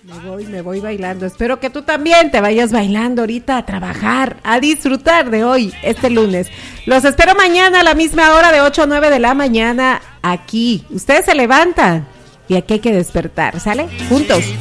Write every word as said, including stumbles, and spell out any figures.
Me voy, me voy bailando. Espero que tú también te vayas bailando ahorita a trabajar, a disfrutar de hoy, este lunes. Los espero mañana a la misma hora de ocho a nueve de la mañana aquí. Ustedes se levantan y aquí hay que despertar, ¿sale? Juntos.